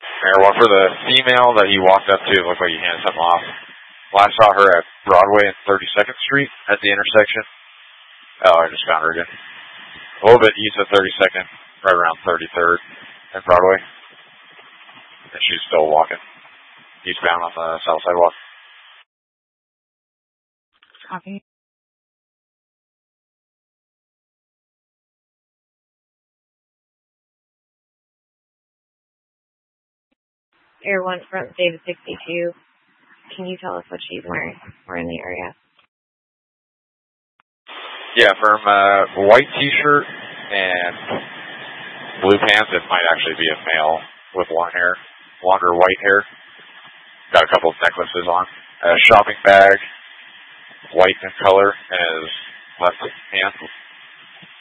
Mayor, one for the female that he walked up to, looked like he handed something off. Last saw her at Broadway and 32nd Street at the intersection. Oh, I just found her again. A little bit east of 32nd, right around 33rd and Broadway. And she's still walking eastbound on the south sidewalk. Copy. Air 1 front, David 62. Can you tell us what she's wearing? We're in the area. Yeah, from white t-shirt and blue pants. It might actually be a male with long hair, longer white hair. Got a couple of necklaces on. A shopping bag, white in color, and his left hand